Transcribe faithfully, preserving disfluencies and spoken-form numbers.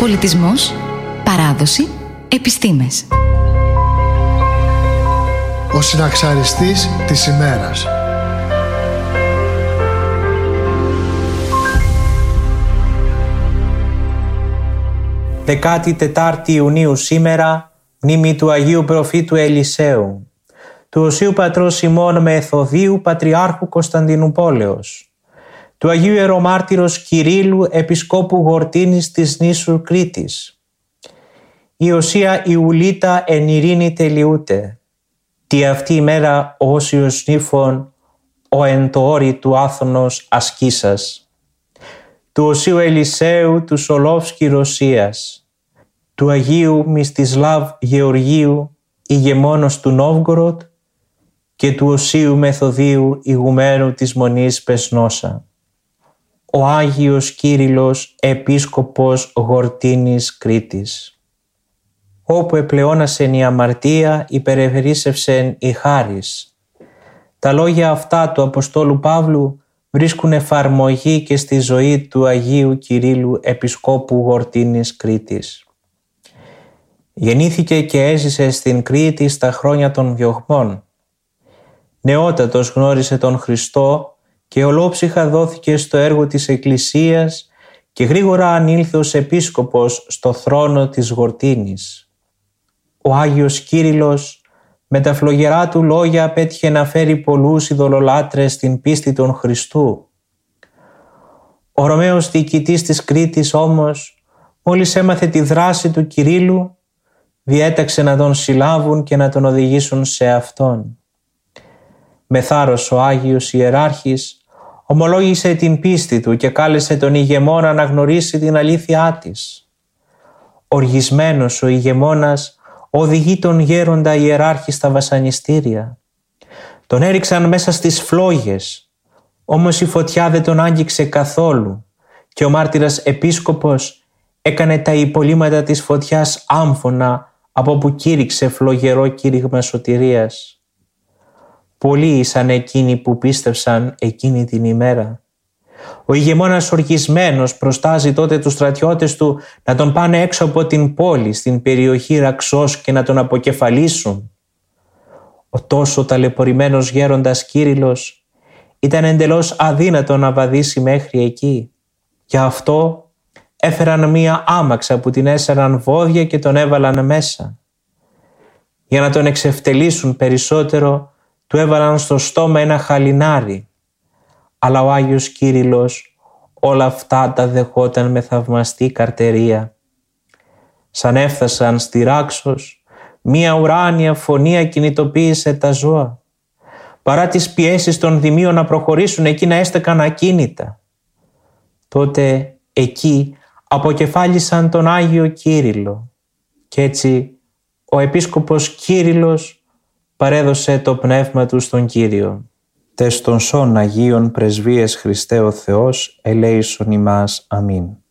Πολιτισμός, παράδοση, επιστήμες. Ο συναξαριστής της ημέρας. δεκάτη τέταρτη Ιουνίου σήμερα, μνήμη του Αγίου Προφήτου Ελισαίου, του Οσίου Πατρός ημών Μεθοδίου Πατριάρχου Κωνσταντινουπόλεως, του Αγίου Ιερομάρτυρος Κυρίλλου Επισκόπου Γορτίνης της νήσου Κρήτης, η Οσία Ιουλίτα εν ειρήνη τελειούται, τι αυτή η μέρα ο Όσιος νύφων ο εν το όρι του Άθωνος ασκήσας, του Οσίου Ελισαίου του Σολόφσκι Ρωσίας, του Αγίου Μυστισλάβ Γεωργίου ηγεμόνος του Νόβγκοροντ και του Οσίου Μεθοδίου ηγουμένου της Μονής Πεσνόσα, ο Άγιος Κύριλλος Επίσκοπος Γορτίνης Κρήτης. Όπου επλεώνασεν η αμαρτία, υπερευερίσευσεν η χάρις. Τα λόγια αυτά του Αποστόλου Παύλου βρίσκουν εφαρμογή και στη ζωή του Αγίου Κυρίλλου Επισκόπου Γορτίνης Κρήτης. Γεννήθηκε και έζησε στην Κρήτη στα χρόνια των διωγμών. Νεότατος γνώρισε τον Χριστό και ολόψυχα δόθηκε στο έργο της Εκκλησίας και γρήγορα ανήλθε ως επίσκοπος στο θρόνο της Γορτίνης. Ο Άγιος Κύριλλος με τα φλογερά του λόγια πέτυχε να φέρει πολλούς ειδωλολάτρες στην πίστη των Χριστού. Ο Ρωμαίος διοικητής της Κρήτης όμως, μόλις έμαθε τη δράση του Κυρίλλου, διέταξε να τον συλλάβουν και να τον οδηγήσουν σε αυτόν. Με θάρρος ο Άγιος Ιεράρχης ομολόγησε την πίστη του και κάλεσε τον ηγεμόνα να γνωρίσει την αλήθειά της. Οργισμένος ο ηγεμόνας οδηγεί τον γέροντα Ιεράρχη στα βασανιστήρια. Τον έριξαν μέσα στις φλόγες, όμως η φωτιά δεν τον άγγιξε καθόλου και ο μάρτυρας επίσκοπος έκανε τα υπολείμματα της φωτιάς άμφωνα από που κήρυξε φλογερό κήρυγμα σωτηρίας. Πολλοί ήσαν εκείνοι που πίστευσαν εκείνη την ημέρα. Ο ηγεμόνας οργισμένος προστάζει τότε τους στρατιώτες του να τον πάνε έξω από την πόλη στην περιοχή Ραξός και να τον αποκεφαλίσουν. Ο τόσο ταλαιπωρημένος γέροντας Κύριλλος ήταν εντελώς αδύνατο να βαδίσει μέχρι εκεί. Γι' αυτό έφεραν μία άμαξα που την έσαραν βόδια και τον έβαλαν μέσα. Για να τον εξευτελίσουν περισσότερο, του έβαλαν στο στόμα ένα χαλινάρι. Αλλά ο Άγιος Κύριλλος όλα αυτά τα δεχόταν με θαυμαστή καρτερία. Σαν έφτασαν στη Ράξος, μία ουράνια φωνή κινητοποίησε τα ζώα. Παρά τις πιέσεις των δημίων να προχωρήσουν, εκείνα έστεκαν ακίνητα. Τότε εκεί αποκεφάλισαν τον Άγιο Κύριλλο και έτσι ο Επίσκοπος Κύριλλος παρέδωσε το πνεύμα του στον Κύριο. Τες των σών Αγίων Πρεσβείες Χριστέ ο Θεός, ελέησον ημάς. Αμήν.